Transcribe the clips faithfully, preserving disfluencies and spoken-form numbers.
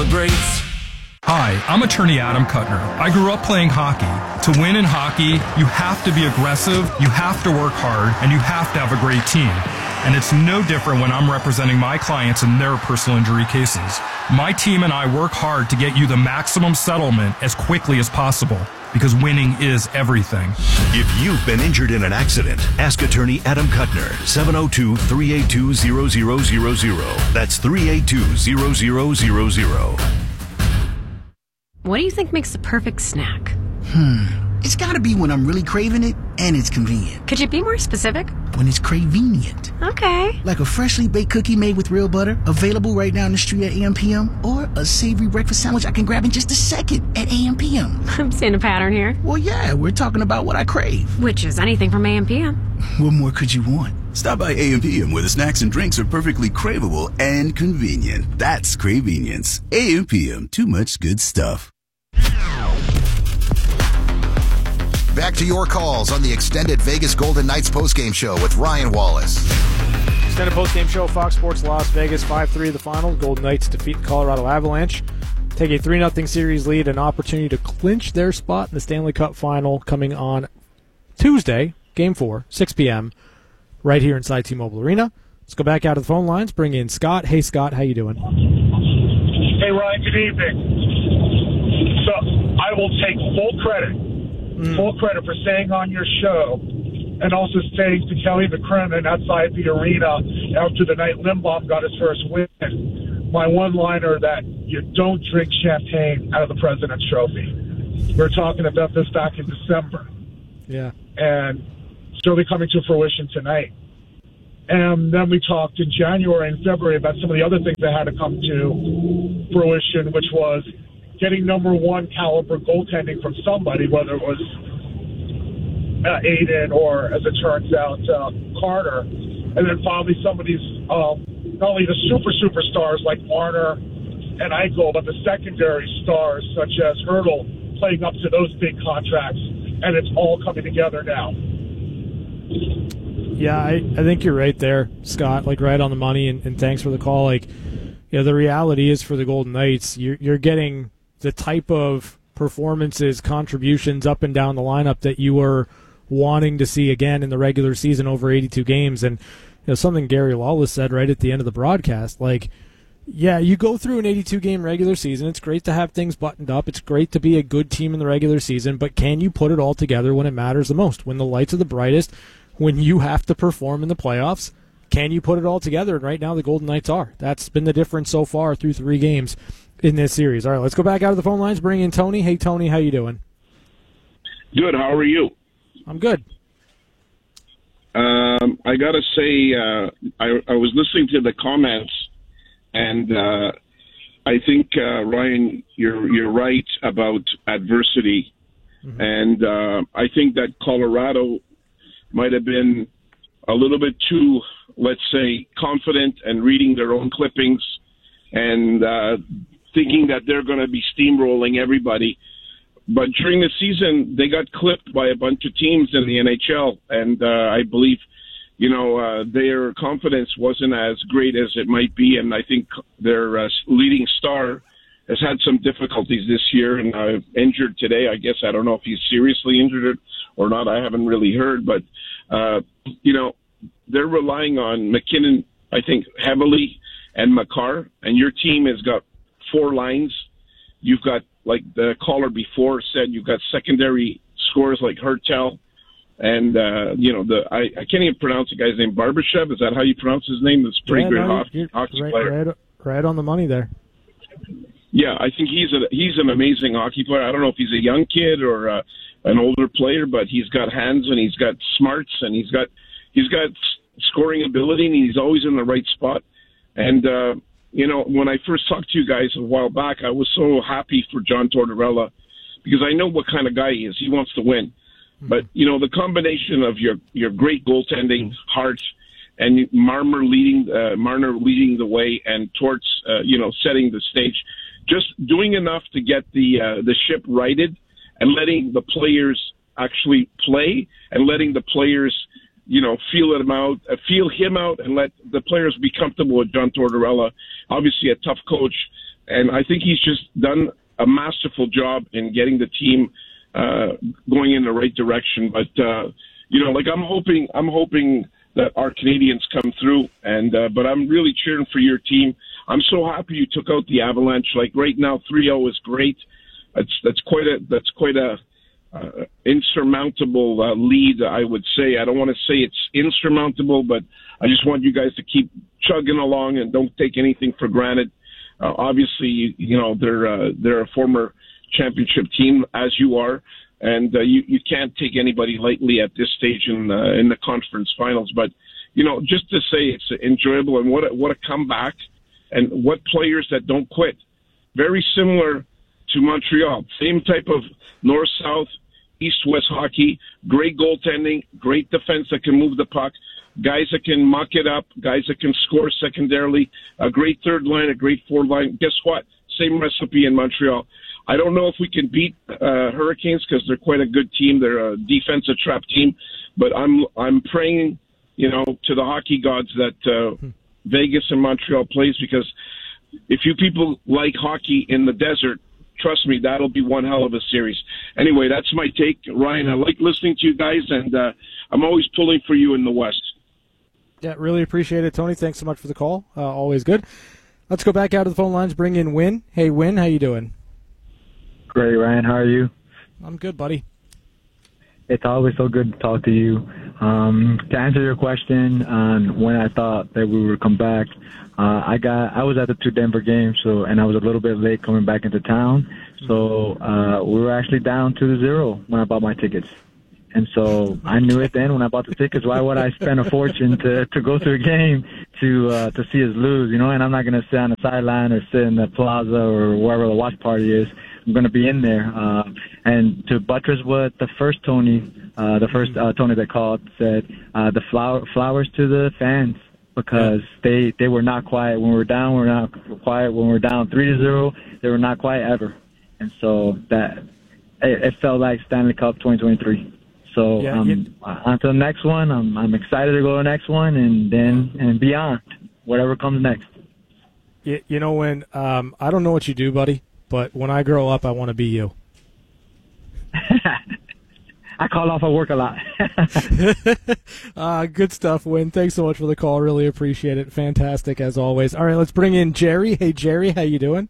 celebrates. Hi, I'm attorney Adam Kuttner. I grew up playing hockey. To win in hockey, you have to be aggressive, you have to work hard, and you have to have a great team. And it's no different when I'm representing my clients in their personal injury cases. My team and I work hard to get you the maximum settlement as quickly as possible, because winning is everything. If you've been injured in an accident, ask attorney Adam Kuttner, seven oh two, three eight two, zero zero zero zero. That's three eight two, zero zero zero zero. What do you think makes the perfect snack? Hmm. It's gotta be when I'm really craving it and it's convenient. Could you be more specific? When it's cravenient. Okay. Like a freshly baked cookie made with real butter, available right down the street at A M P M, or a savory breakfast sandwich I can grab in just a second at A M P M. I'm seeing a pattern here. Well, yeah, we're talking about what I crave. Which is anything from A M P M. What more could you want? Stop by A M P M, where the snacks and drinks are perfectly craveable and convenient. That's Cravenience. A M P M, too much good stuff. Back to your calls on the extended Vegas Golden Knights postgame show with Ryan Wallace. Extended postgame show, Fox Sports Las Vegas, five three the final. Golden Knights defeat the Colorado Avalanche. Take a three nothing series lead, an opportunity to clinch their spot in the Stanley Cup final coming on Tuesday, Game four, six p.m., right here inside T-Mobile Arena. Let's go back out of the phone lines, bring in Scott. Hey, Scott, how you doing? Hey, Ryan, good evening. So I will take full credit, mm. full credit for staying on your show and also saying to Kelly McCrimmon outside the arena after the night Lindblom got his first win, my one-liner that you don't drink champagne out of the President's Trophy. We were talking about this back in December. Yeah. And still coming to fruition tonight. And then we talked in January and February about some of the other things that had to come to fruition, which was getting number one caliber goaltending from somebody, whether it was uh, Aiden or, as it turns out, uh, Carter. And then finally some of these, um, not only the super superstars like Marner and Eichel, but the secondary stars such as Hurdle playing up to those big contracts. And it's all coming together now. Yeah, I, I think you're right there, Scott, like right on the money, and, and thanks for the call. Like, you know, the reality is for the Golden Knights, you're, you're getting the type of performances, contributions up and down the lineup that you were wanting to see again in the regular season over eighty-two games. And you know, something Gary Lawless said right at the end of the broadcast, like, yeah, you go through an eighty-two game regular season. It's great to have things buttoned up. It's great to be a good team in the regular season, but can you put it all together when it matters the most? When the lights are the brightest, when you have to perform in the playoffs, can you put it all together? And right now the Golden Knights are. That's been the difference so far through three games in this series. All right, let's go back out of the phone lines, bring in Tony. Hey, Tony, how you doing? Good. How are you? I'm good. Um, I got to say, uh, I, I was listening to the comments, and uh, I think, uh, Ryan, you're you're right about adversity. Mm-hmm. And uh, I think that Colorado might have been a little bit too, let's say, confident and reading their own clippings and uh, thinking that they're going to be steamrolling everybody. But during the season, they got clipped by a bunch of teams in the N H L, and uh, I believe, you know, uh, their confidence wasn't as great as it might be, and I think their uh, leading star has had some difficulties this year, and uh, injured today. I guess I don't know if he's seriously injured or not. I haven't really heard, but uh, you know, they're relying on McKinnon, I think, heavily, and Makar, and your team has got four lines. You've got, like the caller before said, you've got secondary scorers like Hertel, and uh, you know, the I, I can't even pronounce the guy's name. Barbashev, is that how you pronounce his name? That's a pretty yeah, good no, hockey, hockey right, player. Right, right on the money there. Yeah, I think he's a he's an amazing hockey player. I don't know if he's a young kid or uh, an older player, but he's got hands and he's got smarts and he's got he's got scoring ability and he's always in the right spot. And uh, you know, when I first talked to you guys a while back, I was so happy for John Tortorella because I know what kind of guy he is. He wants to win. Mm-hmm. But you know, the combination of your your great goaltending, Hart, and Marner leading uh, Marner leading the way, and Torts, uh, you know, setting the stage. Just doing enough to get the uh, the ship righted and letting the players actually play and letting the players, you know, feel him out, uh, feel him out, and let the players be comfortable with John Tortorella. Obviously, a tough coach, and I think he's just done a masterful job in getting the team uh, going in the right direction. But uh, you know, like I'm hoping, I'm hoping that our Canadians come through, and uh, but I'm really cheering for your team. I'm so happy you took out the Avalanche. Like right now, three oh is great. That's that's quite a that's quite a uh, insurmountable uh, lead, I would say. I don't want to say it's insurmountable, but I just want you guys to keep chugging along and don't take anything for granted. Uh, obviously, you, you know they're uh, they're a former championship team, as you are, and uh, you you can't take anybody lightly at this stage in uh, in the conference finals. But you know, just to say it's enjoyable, and what a, what a comeback, and what players that don't quit. Very similar to Montreal, same type of north-south, east-west hockey. Great goaltending, great defense that can move the puck. Guys that can muck it up, guys that can score secondarily, a great third line, a great fourth line. Guess what? Same recipe in Montreal. I don't know if we can beat uh, Hurricanes because they're quite a good team. They're a defensive trap team, but I'm I'm praying, you know, to the hockey gods that uh, Vegas and Montreal plays, because if you people like hockey in the desert, trust me, that'll be one hell of a series. Anyway, that's my take, Ryan. I like listening to you guys, and uh, I'm always pulling for you in the West. Yeah, really appreciate it, Tony. Thanks so much for the call. Uh, always good. Let's go back out to the phone lines, bring in Win. Hey, Win, how you doing? Great, Ryan. How are you? I'm good, buddy. It's always so good to talk to you. Um, to answer your question on when I thought that we would come back, uh, I got I was at the two Denver games, so and I was a little bit late coming back into town. So uh, we were actually down two to zero when I bought my tickets. And so I knew it then when I bought the tickets. Why would I spend a fortune to, to go to a game to uh, to see us lose, you know? And I'm not going to sit on the sideline or sit in the plaza or wherever the watch party is. I'm going to be in there. Uh, and to buttress what the first Tony, uh, the first uh, Tony that called said, uh, the flower, flowers to the fans, because they, they were not quiet when we were down. We were not quiet when we were down three to zero. They were not quiet ever. And so that it, it felt like Stanley Cup twenty twenty-three. So yeah, um, yeah. on to the next one. I'm I'm excited to go to the next one, and then and beyond, whatever comes next. You, you know, when um, I don't know what you do, buddy, but when I grow up, I want to be you. I call off at work a lot. uh, good stuff, Win. Thanks so much for the call. Really appreciate it. Fantastic as always. All right, let's bring in Jerry. Hey, Jerry, how you doing?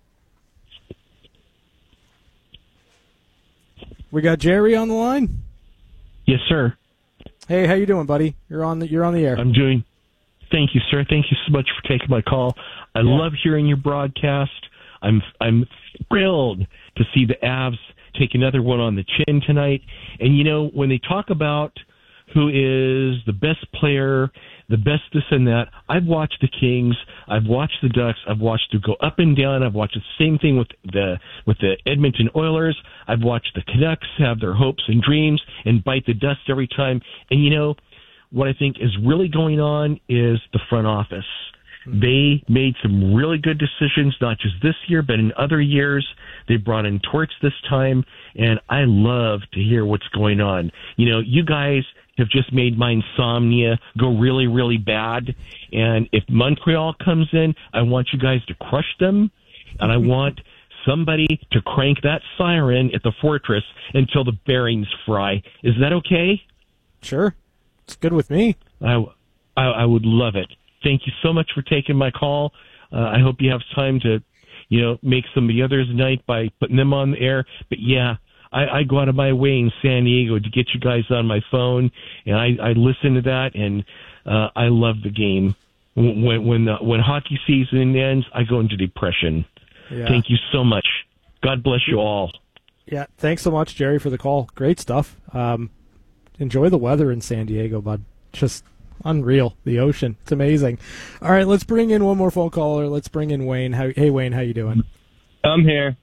We got Jerry on the line. Yes, sir. Hey, how you doing, buddy? You're on the you're on the air. I'm doing. Thank you, sir. Thank you so much for taking my call. I yeah. love hearing your broadcast. I'm I'm thrilled to see the Avs take another one on the chin tonight. And you know, when they talk about who is the best player, the best this and that, I've watched the Kings, I've watched the Ducks, I've watched them go up and down. I've watched the same thing with the with the Edmonton Oilers. I've watched the Canucks have their hopes and dreams and bite the dust every time. And you know, what I think is really going on is the front office. They made some really good decisions, not just this year, but in other years. They brought in Torts this time, and I love to hear what's going on. You know, you guys have just made my insomnia go really, really bad. And if Montreal comes in, I want you guys to crush them, and I want somebody to crank that siren at the Fortress until the bearings fry. Is that okay? Sure. It's good with me. I, I, I would love it. Thank you so much for taking my call. Uh, I hope you have time to, you know, make some of the others night by putting them on the air. But yeah, I, I go out of my way in San Diego to get you guys on my phone, and I, I listen to that, and uh, I love the game. When when uh, when hockey season ends, I go into depression. Yeah. Thank you so much. God bless you all. Yeah, thanks so much, Jerry, for the call. Great stuff. Um, enjoy the weather in San Diego, bud. Just unreal. The ocean. It's amazing. All right, let's bring in one more phone caller. Let's bring in Wayne. How, hey, Wayne, how you doing? I'm here.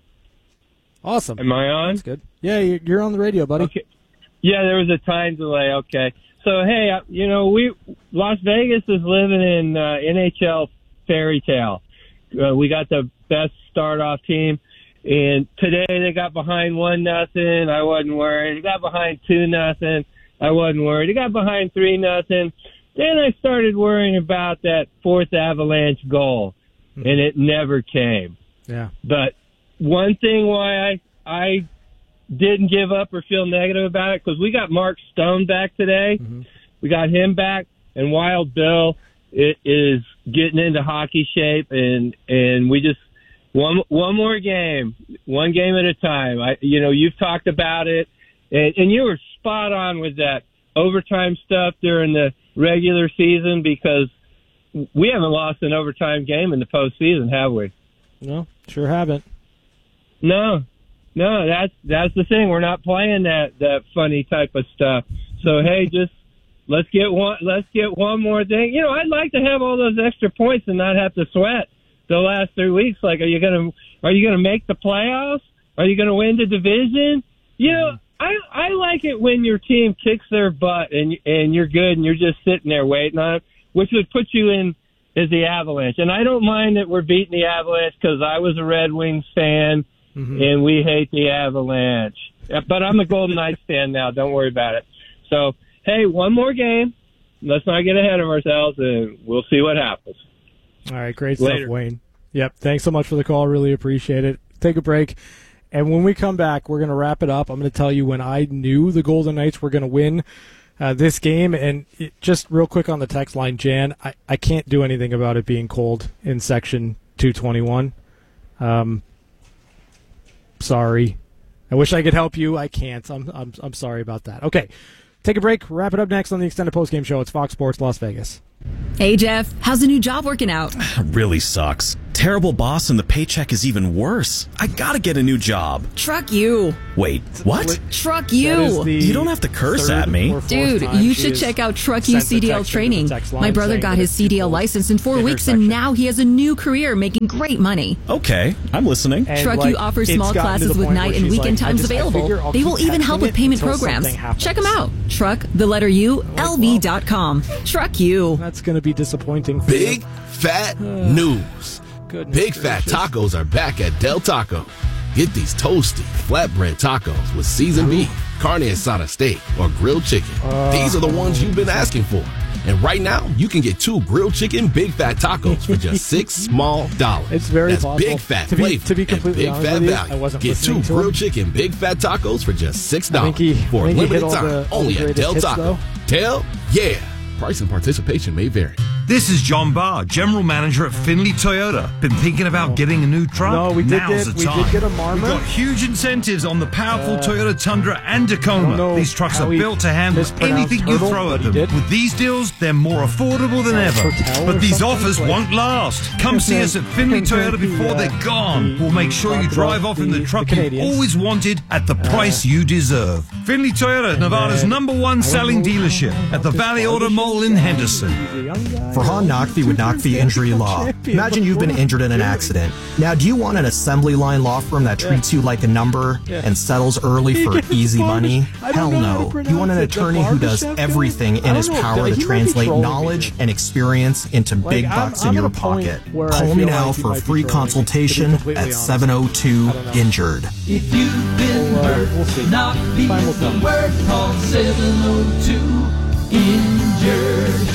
Awesome. Am I on? That's good. Yeah, you're on the radio, buddy. Okay. Yeah, there was a time delay. Okay. So, hey, you know, we Las Vegas is living in uh, N H L fairy tale. Uh, we got the best start-off team, and today they got behind one nothing. I wasn't worried. They got behind two nothing. I wasn't worried. They got behind three nothing. Then I started worrying about that fourth Avalanche goal, and it never came. Yeah. But one thing why I I didn't give up or feel negative about it, because we got Mark Stone back today. Mm-hmm. We got him back, and Wild Bill it is getting into hockey shape, and and we just one one more game, one game at a time. I you know you've talked about it, and, and you were spot on with that overtime stuff during the regular season, because we haven't lost an overtime game in the postseason, have we? No, sure haven't. No, no, that's that's the thing. We're not playing that that funny type of stuff. So hey, just let's get one. Let's get one more thing. You know, I'd like to have all those extra points and not have to sweat the last three weeks. Like, are you gonna are you gonna make the playoffs? Are you gonna win the division? You know, I I like it when your team kicks their butt and and you're good and you're just sitting there waiting on it, which would put you in as the Avalanche. And I don't mind that we're beating the Avalanche, because I was a Red Wings fan. Mm-hmm. And we hate the Avalanche. But I'm a Golden Knights fan now. Don't worry about it. So, hey, one more game. Let's not get ahead of ourselves, and we'll see what happens. All right, great Later. stuff, Wayne. Yep, thanks so much for the call. Really appreciate it. Take a break. And when we come back, we're going to wrap it up. I'm going to tell you when I knew the Golden Knights were going to win uh, this game. And it, just real quick on the text line, Jan, I, I can't do anything about it being cold in Section two twenty-one. Um Sorry. I wish I could help you. I can't. I'm I'm I'm sorry about that. Okay. Take a break. Wrap it up next on the Extended Postgame Show. It's Fox Sports Las Vegas. Hey, Jeff. How's the new job working out? Really sucks. Terrible boss, and the paycheck is even worse. I gotta get a new job. Truck you. Wait, what? Truck you. You don't have to curse at me. Dude, you should check out Truck You C D L training. My brother got his C D L license in four weeks, and now he has a new career making great money. Okay, I'm listening. And Truck like, You offers small classes with night and weekend like, times just, available. They will even help with payment programs. Check them out. Truck, the letter U, L V dot com. Truck You. That's going to be disappointing for Big you. fat news. Goodness Big gracious. Fat Tacos are back at Del Taco. Get these toasty, flatbread tacos with seasoned beef, carne asada steak, or grilled chicken. Uh, These are the ones you've been asking for. And right now, you can get two grilled chicken Big Fat Tacos for just six small dollars. It's very That's possible. Big Fat to be, flavor to be completely and Big honest Fat with you, value. I wasn't Get two listening to grilled him. chicken Big Fat Tacos for just six dollars. I think he, for I a think he hit limited all time, the, all only the at greatest Del hits, Taco. though. Del, yeah. Price and participation may vary. This is John Barr, General Manager at Finley Toyota. Been thinking about getting a new truck? No, we did Now's get- the we time. did get a Marmor. We've got huge incentives on the powerful Uh, Toyota Tundra and Tacoma. know These trucks how are he built to handle mispronounced anything you turtle, throw but at he them. did. With these deals, they're more affordable than Uh, ever. Tortel But or these something? offers Like- won't last. Come see us at Finley Toyota before they're gone. We'll make sure you talked drive about off in the the- truck the you've Canadians. always wanted at the price you deserve. Finley Toyota, Nevada's then- number one selling dealership at the Valley Auto Mall in Henderson. Farhan Naqvi with Naqvi Injury Law. Imagine you've been injured in an accident. Now, do you want an assembly line law firm that treats you like a number and settles early for easy money? Hell no. You want an attorney who does everything in his power to translate knowledge and experience into big bucks in your pocket. Call me now for a free consultation at seven oh two injured. If you've been hurt, not being the word, call seven oh two injured.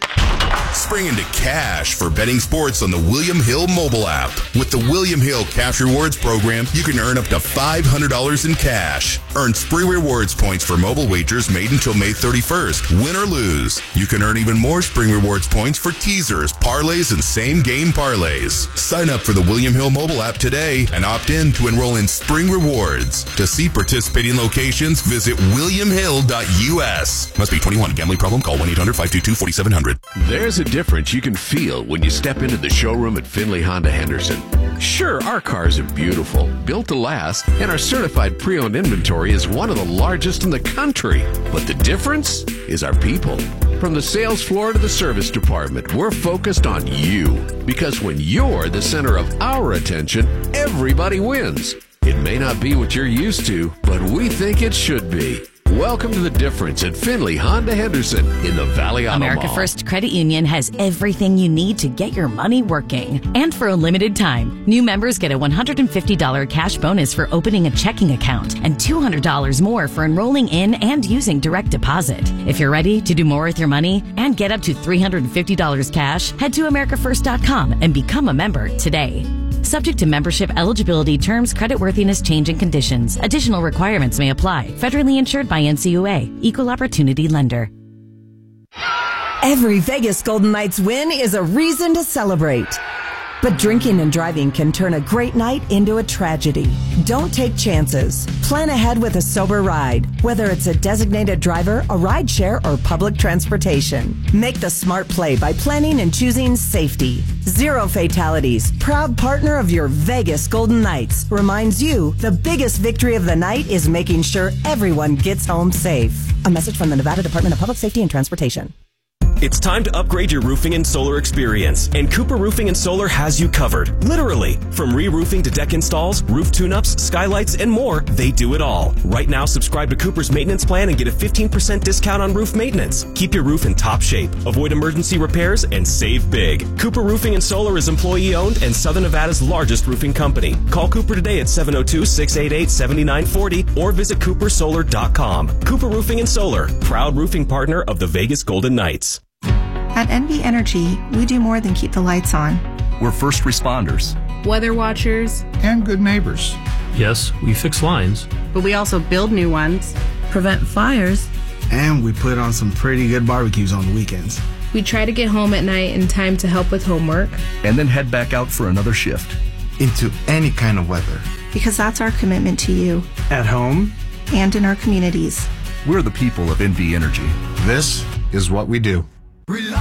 Spring into cash for betting sports on the William Hill mobile app. With the William Hill Cash Rewards program, you can earn up to five hundred dollars in cash. Earn Spring Rewards points for mobile wagers made until May thirty-first. Win or lose. You can earn even more Spring Rewards points for teasers, parlays, and same-game parlays. Sign up for the William Hill mobile app today and opt in to enroll in Spring Rewards. To see participating locations, visit william hill dot u s. Must be twenty-one. Gambling problem? Call one eight hundred five two two four seven zero zero. There's a difference you can feel when you step into the showroom at Finley Honda Henderson. Sure, our cars are beautiful, built to last, and our certified pre-owned inventory is one of the largest in the country. But the difference is our people. From the sales floor to the service department, we're focused on you. Because when you're the center of our attention, everybody wins. It may not be what you're used to, but we think it should be. Welcome to The Difference at Finley Honda Henderson in the Valley Auto America Mall. First Credit Union has everything you need to get your money working. And for a limited time, new members get a one hundred fifty dollars cash bonus for opening a checking account and two hundred dollars more for enrolling in and using direct deposit. If you're ready to do more with your money and get up to three hundred fifty dollars cash, head to america first dot com and become a member today. Subject to membership eligibility terms, creditworthiness, change, and conditions. Additional requirements may apply. Federally insured by N C U A. Equal Opportunity Lender. Every Vegas Golden Knights win is a reason to celebrate. But drinking and driving can turn a great night into a tragedy. Don't take chances. Plan ahead with a sober ride, whether it's a designated driver, a ride share, or public transportation. Make the smart play by planning and choosing safety. Zero Fatalities, proud partner of your Vegas Golden Knights, reminds you the biggest victory of the night is making sure everyone gets home safe. A message from the Nevada Department of Public Safety and Transportation. It's time to upgrade your roofing and solar experience, and Cooper Roofing and Solar has you covered. Literally. From re-roofing to deck installs, roof tune-ups, skylights, and more, they do it all. Right now, subscribe to Cooper's maintenance plan and get a fifteen percent discount on roof maintenance. Keep your roof in top shape, avoid emergency repairs, and save big. Cooper Roofing and Solar is employee-owned and Southern Nevada's largest roofing company. Call Cooper today at seven oh two, six eight eight, seven nine four oh or visit cooper solar dot com. Cooper Roofing and Solar, proud roofing partner of the Vegas Golden Knights. At N V Energy, we do more than keep the lights on. We're first responders, weather watchers, and good neighbors. Yes, we fix lines, but we also build new ones, prevent fires, and we put on some pretty good barbecues on the weekends. We try to get home at night in time to help with homework, and then head back out for another shift. Into any kind of weather. Because that's our commitment to you. At home. And in our communities. We're the people of N V Energy. This is what we do. Rely